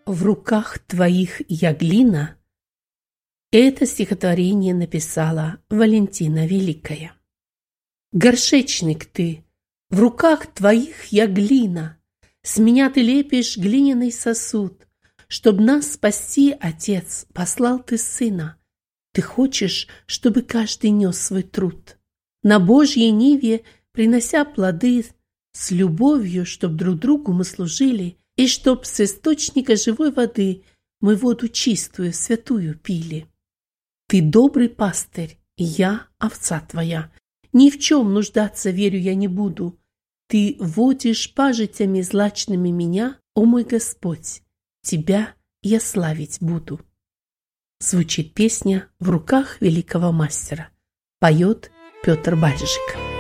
В руках твоих я глина. Это стихотворение написала Валентина Великая. Горшечник ты, в руках твоих я глина. С меня ты лепишь глиняный сосуд. Чтоб нас спасти, Отец, послал ты Сына. Ты хочешь, чтобы каждый нес свой труд. На Божьей ниве, принося плоды, с любовью, чтоб друг другу мы служили, и чтоб с источника живой воды мы воду чистую, святую пили. Ты добрый пастырь, и я овца твоя. Ни в чем нуждаться, верю, я не буду. Ты водишь пажитями злачными меня, о мой Господь, тебя я славить буду. Звучит песня в руках великого мастера. Поет Петр Бальжик.